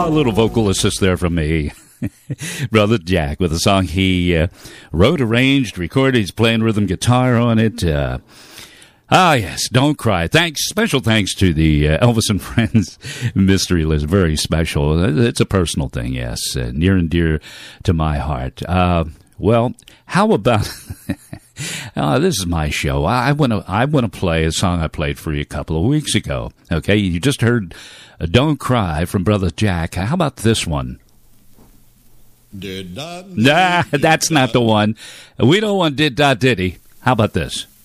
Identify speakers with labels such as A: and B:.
A: A little vocal assist there from me. Brother Jack with a song he wrote, arranged, recorded. He's playing rhythm guitar on it. Yes, Don't Cry. Special thanks to the Elvis and Friends mystery list. Very special. It's a personal thing, yes, near and dear to my heart. Well, how about... this is my show. I want to play a song I played for you a couple of weeks ago. Okay, you just heard Don't Cry from Brother Jack. How about this one? Nah, that's not the one. We don't want Did Da Diddy. How about this?